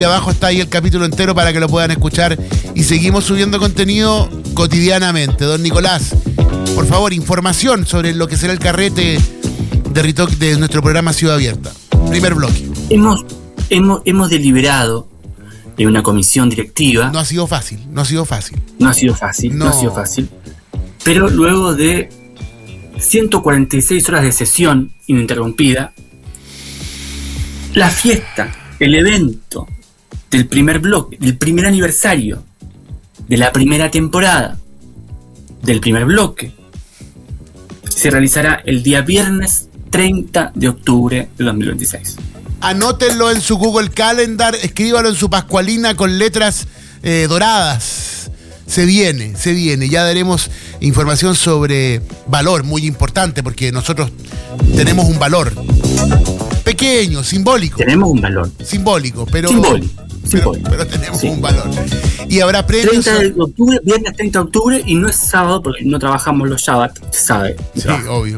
Abajo está ahí el capítulo entero para que lo puedan escuchar y seguimos subiendo contenido cotidianamente. Don Nicolás, por favor, información sobre lo que será el carrete de Ritoc de nuestro programa Ciudad Abierta. Primer bloque. Hemos deliberado en una comisión directiva. No ha sido fácil. No ha sido fácil. Pero luego de 146 horas de sesión ininterrumpida, la fiesta, el evento del primer bloque, del primer aniversario de la primera temporada del primer bloque, se realizará el día viernes 30 de octubre de 2026. Anótenlo en su Google Calendar, escríbalo en su pascualina con letras doradas. Se viene. Ya daremos información sobre valor, muy importante, porque nosotros tenemos un valor pequeño, simbólico. Tenemos un valor. Simbólico, pero tenemos un valor. Y habrá premios. 30 de octubre, viernes 30 de octubre, y no es sábado porque no trabajamos los sábados, ¿sabe? Sí, obvio.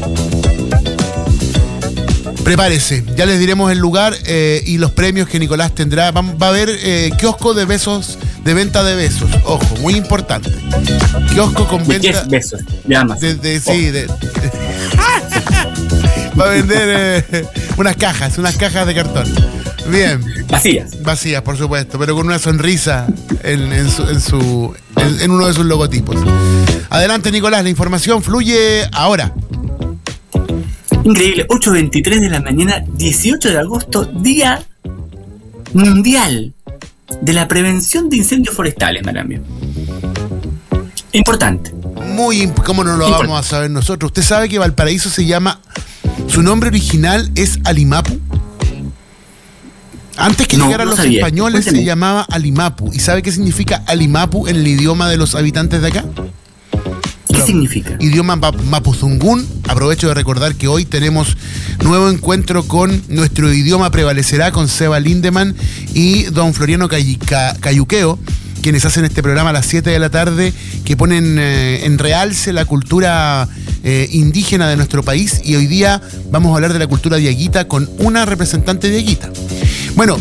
Prepárese, ya les diremos el lugar y los premios que Nicolás tendrá. Va a haber kiosco de besos, de venta de besos. Ojo, muy importante. Kiosco con venta. 10 besos, de Amazon. Va a vender unas cajas de cartón. Bien. Vacías, por supuesto, pero con una sonrisa en uno de sus logotipos. Adelante, Nicolás, la información fluye ahora. Increíble, 8:23 de la mañana, 18 de agosto, Día Mundial de la Prevención de Incendios Forestales, Marambio. Importante. ¿Cómo no lo vamos a saber nosotros? ¿Usted sabe que Valparaíso su nombre original es Alimapu? Antes que llegaran los españoles se llamaba Alimapu. ¿Y sabe qué significa Alimapu en el idioma de los habitantes de acá? ¿Qué significa? Idioma mapuzungún. Aprovecho de recordar que hoy tenemos nuevo encuentro con Nuestro Idioma Prevalecerá con Seba Lindemann y don Floriano Cayuqueo, quienes hacen este programa a las 7 de la tarde, que ponen en realce la cultura indígena de nuestro país, y hoy día vamos a hablar de la cultura diaguita con una representante diaguita. Bueno,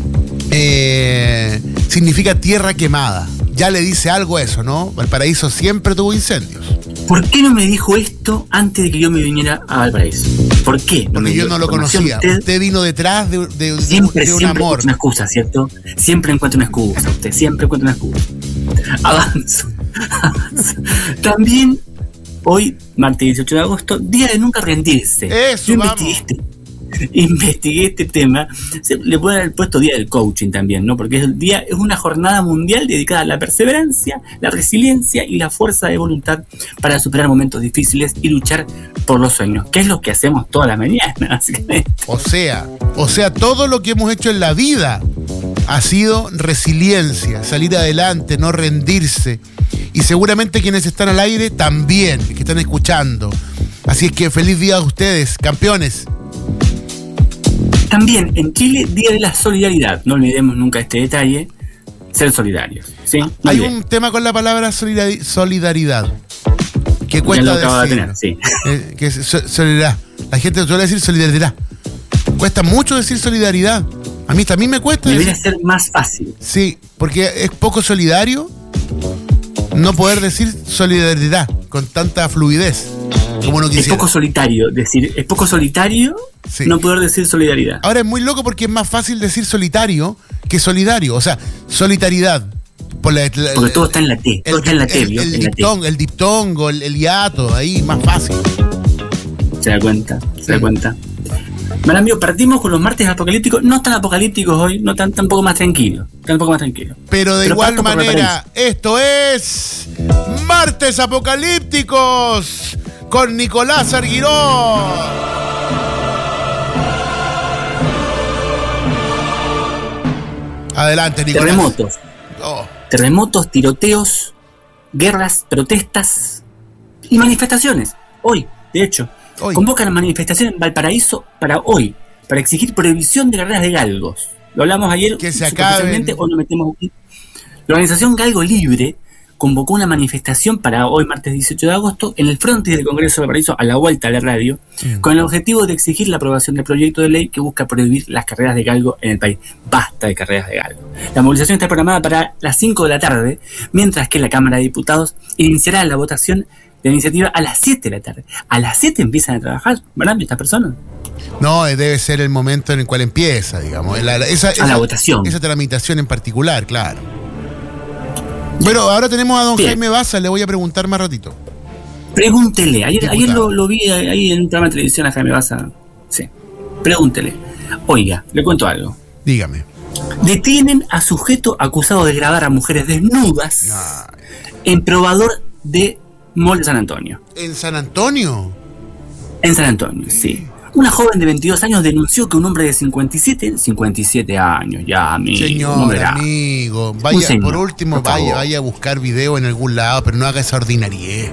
significa tierra quemada. Ya le dice algo eso, ¿no? Valparaíso siempre tuvo incendios. ¿Por qué no me dijo esto antes de que yo me viniera a Valparaíso? ¿Por qué? Porque yo no lo conocía. Usted vino detrás de un amor. Siempre encuentra una excusa, ¿cierto? Siempre encuentra una excusa. Usted siempre encuentra una excusa. Avanzo. También hoy, martes 18 de agosto, Día de Nunca Rendirse. Eso, yo investigué este tema. Le pueden haber puesto Día del Coaching también, ¿no? Porque es una jornada mundial dedicada a la perseverancia, la resiliencia y la fuerza de voluntad para superar momentos difíciles y luchar por los sueños, que es lo que hacemos toda la mañana. O sea, todo lo que hemos hecho en la vida ha sido resiliencia, salir adelante, no rendirse. Y seguramente quienes están al aire también, que están escuchando. Así es que feliz día a ustedes, campeones. También en Chile, Día de la Solidaridad. No olvidemos nunca este detalle. Ser solidarios, ¿sí? Hay un tema con la palabra solidaridad que cuesta decir. Sí. Que es solidaridad. La gente suele decir solidaridad. Cuesta mucho decir solidaridad. A mí también me cuesta. Debería ser más fácil. Sí, porque es poco solidario no poder decir solidaridad con tanta fluidez como uno quisiera. Es poco solitario sí. No poder decir solidaridad. Ahora es muy loco porque es más fácil decir solitario que solidario. O sea, solidaridad. Porque todo está en la T. Todo está en la T. El diptongo, el hiato, ahí más fácil. Se da cuenta. Marambio, partimos con los martes apocalípticos, no tan apocalípticos hoy, no tan tampoco más tranquilos. Pero de igual manera, esto es Martes Apocalípticos con Nicolás Arguiró. Adelante, Nicolás. Terremotos, tiroteos, guerras, protestas y manifestaciones. Hoy, de hecho, convocan manifestaciones en Valparaíso para hoy, para exigir prohibición de carreras de galgos. Lo hablamos ayer, que se acaben. Hoy lo metemos aquí. La organización Galgo Libre convocó una manifestación para hoy, martes 18 de agosto, en el frontis del Congreso de Valparaíso, a la vuelta de la radio, con el objetivo de exigir la aprobación del proyecto de ley que busca prohibir las carreras de galgo en el país. Basta de carreras de galgo. La movilización está programada para las 5 de la tarde, mientras que la Cámara de Diputados iniciará la votación de la iniciativa a las 7 de la tarde. ¿A las 7 empiezan a trabajar, ¿verdad, estas personas? No, debe ser el momento en el cual empieza, digamos. La votación. Esa tramitación en particular, claro. Bueno, ahora tenemos a don Jaime Baza, le voy a preguntar más ratito. Pregúntele, ayer lo vi ahí en un programa de televisión a Jaime Baza. Sí, pregúntele. Oiga, le cuento algo. Dígame. Detienen a sujeto acusado de grabar a mujeres desnudas en probador de Mall de San Antonio. ¿En San Antonio? En San Antonio, sí. Una joven de 22 años denunció que un hombre de 57 años, ya amigo. Señor, amigo, vaya, señor, por último, vaya a buscar video en algún lado, pero no haga esa ordinariedad.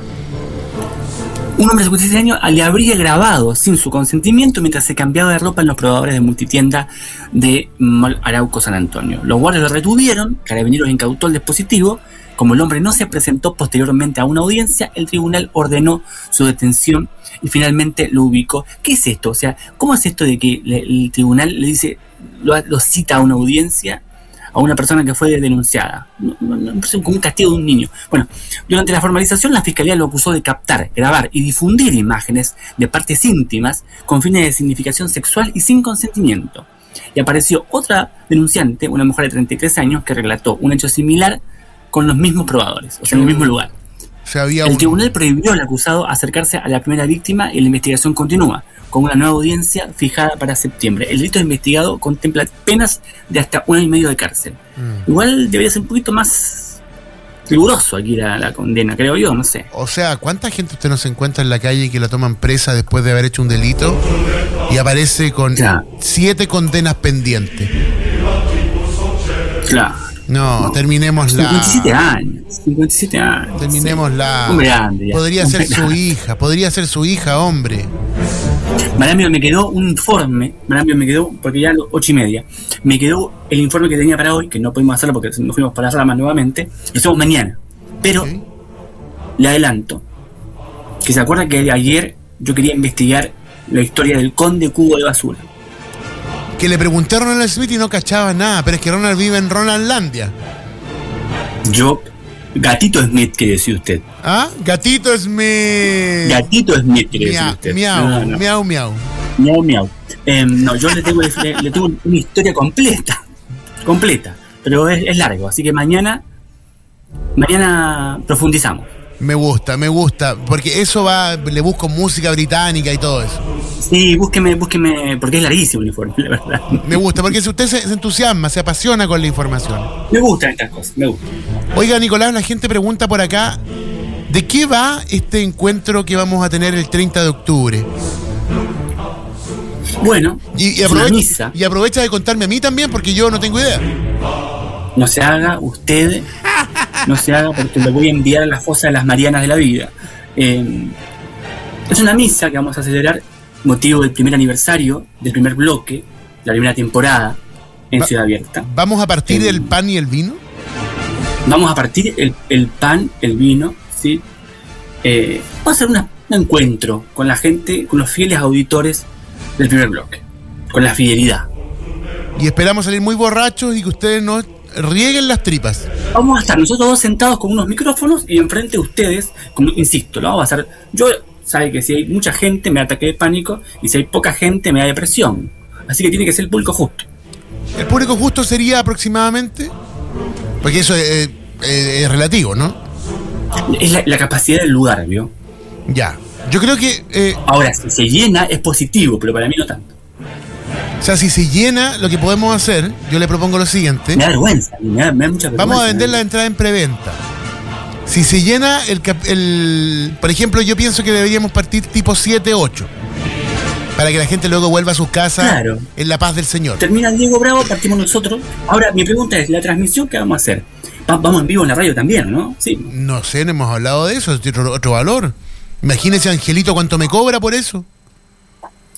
Un hombre de 57 años le habría grabado sin su consentimiento mientras se cambiaba de ropa en los probadores de multitienda de Mall Arauco San Antonio. Los guardias lo retuvieron, Carabineros incautó el dispositivo. Como el hombre no se presentó posteriormente a una audiencia, el tribunal ordenó su detención y finalmente lo ubicó. ¿Qué es esto? O sea, ¿cómo es esto de que el tribunal le dice, lo cita a una audiencia a una persona que fue denunciada? Como un castigo de un niño. Bueno, durante la formalización la Fiscalía lo acusó de captar, grabar y difundir imágenes de partes íntimas con fines de significación sexual y sin consentimiento. Y apareció otra denunciante, una mujer de 33 años, que relató un hecho similar con los mismos probadores, o sea, en el mismo lugar. El tribunal prohibió al acusado acercarse a la primera víctima y la investigación continúa, con una nueva audiencia fijada para septiembre. El delito investigado contempla penas de hasta 1 año y medio de cárcel. Igual debería ser un poquito más riguroso aquí la condena, creo yo, no sé. O sea, ¿cuánta gente usted no se encuentra en la calle y que la toman presa después de haber hecho un delito y aparece con 7 condenas pendientes? Claro. No, terminemos 57 años. Terminemos Hombre grande ya. Podría ser su hija, hombre. Marambio, me quedó un informe, porque ya a las 8:30, me quedó el informe que tenía para hoy, que no pudimos hacerlo porque nos fuimos para las ramas nuevamente, lo hacemos mañana. Pero le adelanto, que se acuerda que ayer yo quería investigar la historia del conde Cubo de Basura. Que le pregunté a Ronald Smith y no cachaba nada, pero es que Ronald vive en Ronaldlandia. Gatito Smith, quiere decir usted. ¿Ah? Gatito Smith. Gatito Smith, quiere decir usted. Miau. No, yo le tengo una historia completa, pero es largo, así que mañana profundizamos. Me gusta, porque eso le busco música británica y todo eso. Sí, búsqueme, porque es larguísimo el informe, la verdad. Me gusta, porque si usted se entusiasma, se apasiona con la información. Me gustan estas cosas, me gusta. Oiga, Nicolás, la gente pregunta por acá, ¿de qué va este encuentro que vamos a tener el 30 de octubre? Bueno, y aprovecha de contarme a mí también, porque yo no tengo idea. No se haga usted... No se haga porque lo voy a enviar a la fosa de las Marianas de la vida. Es una misa que vamos a celebrar motivo del primer aniversario del primer bloque, la primera temporada en Ciudad Abierta. ¿Vamos a partir el pan y el vino? Vamos a partir el pan, el vino, ¿sí? Vamos a hacer un encuentro con la gente, con los fieles auditores del primer bloque, con la fidelidad. Y esperamos salir muy borrachos y que ustedes no rieguen las tripas. Vamos a estar nosotros dos sentados con unos micrófonos y enfrente de ustedes, como insisto, lo vamos a hacer. Yo sabe que si hay mucha gente me da ataque de pánico y si hay poca gente me da depresión. Así que tiene que ser el público justo. ¿El público justo sería aproximadamente? Porque eso es relativo, ¿no? Es la capacidad del lugar, ¿vio? Ya. Yo creo que... Ahora, si se llena es positivo, pero para mí no tanto. O sea, si se llena, lo que podemos hacer, yo le propongo lo siguiente. Me da vergüenza, me da mucha vergüenza. Vamos a vender la entrada en preventa. Si se llena, por ejemplo, yo pienso que deberíamos partir tipo 7, 8. Para que la gente luego vuelva a sus casas en la paz del Señor. Termina Diego Bravo, partimos nosotros. Ahora, mi pregunta es, ¿la transmisión qué vamos a hacer? Vamos en vivo en la radio también, ¿no? Sí. No sé, no hemos hablado de eso, es otro valor. Imagínese, Angelito, cuánto me cobra por eso.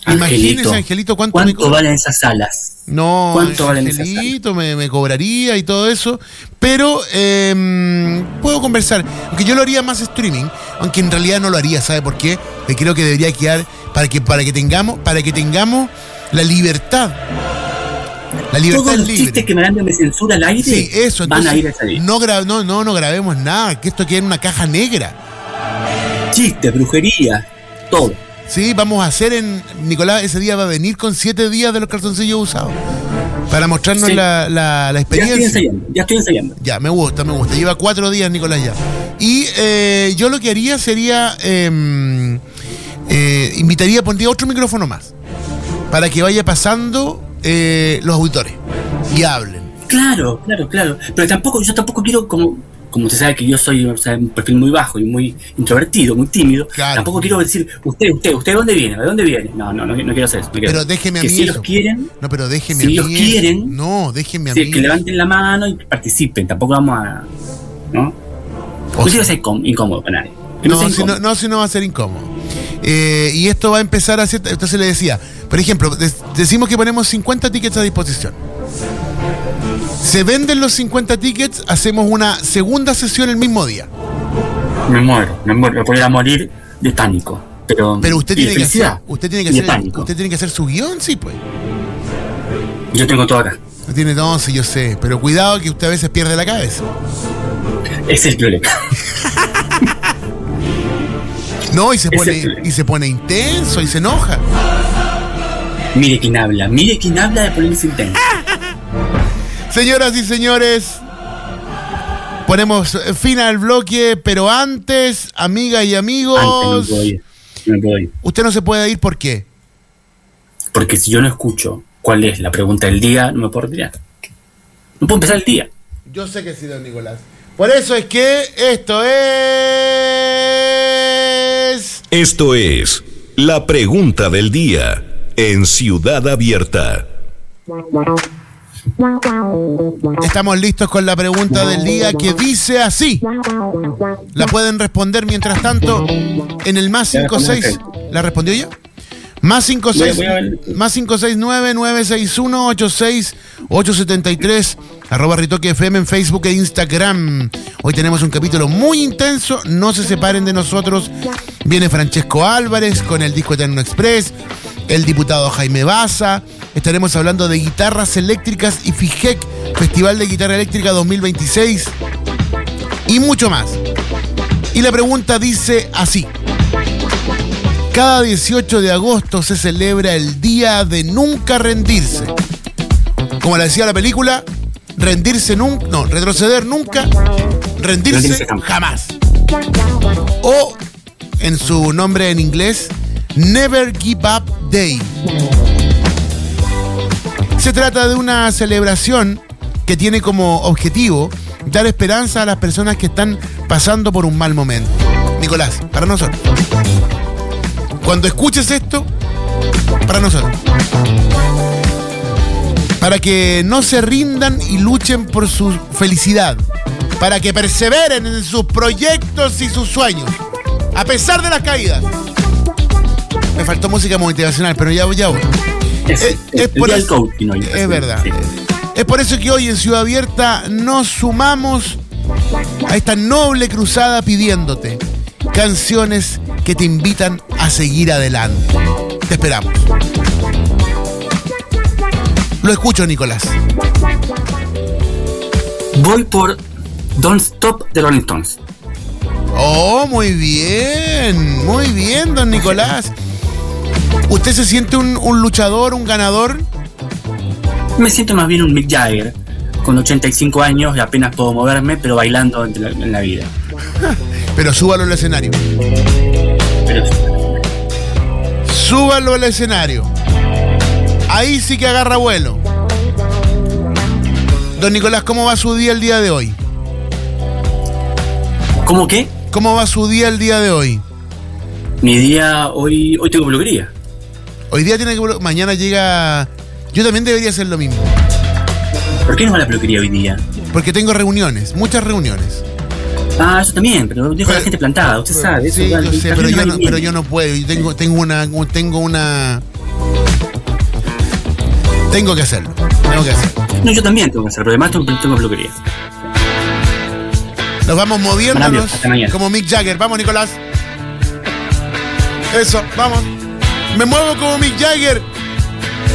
Imagínese, Angelito, ¿cuánto valen esas salas? No, Angelito me cobraría y todo eso, pero puedo conversar, aunque yo lo haría más streaming, aunque en realidad no lo haría, ¿sabe por qué? Que creo que debería quedar para que tengamos la libertad. La libertad todos los libre. chistes que me dan de censura al aire, sí, eso, van a ir a salir. No grabemos nada, que esto quede en una caja negra. Chistes, brujería, todo. Sí, vamos a hacer Nicolás ese día va a venir con 7 días de los calzoncillos usados para mostrarnos la experiencia. Ya estoy ensayando. Ya, me gusta. Lleva 4 días, Nicolás, ya. Y yo lo que haría sería pondría otro micrófono más para que vaya pasando los auditores y hablen. Claro. Pero yo tampoco quiero, como usted sabe que yo soy un perfil muy bajo y muy introvertido, muy tímido, claro. Tampoco quiero decir, ¿usted dónde viene? ¿De dónde viene? No quiero hacer eso. Pero déjeme a mí si ellos quieren... No, pero déjeme si ellos quieren... No, déjeme a mí. Que levanten la mano y participen. Tampoco vamos a... ¿no? No quiero ser incómodo para nadie. Si no va a ser incómodo. Y esto va a empezar a ser... Entonces le decía, por ejemplo, decimos que ponemos 50 tickets a disposición. Se venden los 50 tickets, hacemos una segunda sesión el mismo día. Me muero, me podría morir de pánico. Pero usted tiene que hacer su guión, sí, pues. Yo tengo todo acá. No tiene todo, sí, yo sé. Pero cuidado que usted a veces pierde la cabeza. Ese es el problema. No, y se pone intenso y se enoja. Mire quién habla de ponerse intenso. Señoras y señores, ponemos fin al bloque, pero antes, amigas y amigos... No me puedo ir. Usted no se puede ir, ¿por qué? Porque si yo no escucho cuál es la pregunta del día, no me puedo retirar. No puedo empezar el día. Yo sé que sí, don Nicolás. Por eso es que esto es la pregunta del día en Ciudad Abierta. Estamos listos con la pregunta del día que dice así. La pueden responder mientras tanto en el más 56. ¿La respondió ya? Más 569-961-86873 @Ritoque FM en Facebook e Instagram. Hoy tenemos un capítulo muy intenso. No se separen de nosotros. Viene Francesco Álvarez con el disco Eterno Express, el diputado Jaime Baza. Estaremos hablando de guitarras eléctricas y FIGEC, Festival de Guitarra Eléctrica 2026 y mucho más. Y la pregunta dice así: cada 18 de agosto se celebra el Día de Nunca Rendirse. Como le decía la película, retroceder nunca, rendirse jamás. O, en su nombre en inglés, Never Give Up Day. Se trata de una celebración que tiene como objetivo dar esperanza a las personas que están pasando por un mal momento. Nicolás, para nosotros. Cuando escuches esto, para nosotros. Para que no se rindan y luchen por su felicidad. Para que perseveren en sus proyectos y sus sueños. A pesar de las caídas. Me faltó música motivacional, pero ya voy. Es por eso, es verdad. Es por eso que hoy en Ciudad Abierta nos sumamos a esta noble cruzada pidiéndote canciones que te invitan a seguir adelante. Te esperamos. Lo escucho, Nicolás. Voy por Don't Stop de Rolling Stones. Oh, muy bien, don Nicolás. ¿Usted se siente un luchador, un ganador? Me siento más bien un Mick Jagger, con 85 años y apenas puedo moverme, pero bailando en la vida. Pero súbalo al escenario. Súbalo al escenario. Ahí sí que agarra vuelo. Don Nicolás, ¿cómo va su día el día de hoy? ¿Cómo qué? ¿Cómo va su día el día de hoy? Mi día, hoy tengo peluquería. Hoy día tiene que... Mañana llega... Yo también debería hacer lo mismo. ¿Por qué no va a la peluquería hoy día? Porque tengo reuniones, muchas reuniones. Ah, eso también, pero dejo a la gente plantada, usted sabe. Sí, eso, yo sé, pero yo no puedo. Yo tengo una Tengo que hacerlo. No, yo también tengo que hacerlo, pero además tengo peluquería. Nos vamos moviéndonos como Mick Jagger. Vamos, Nicolás. Eso, vamos. Me muevo como Mick Jagger.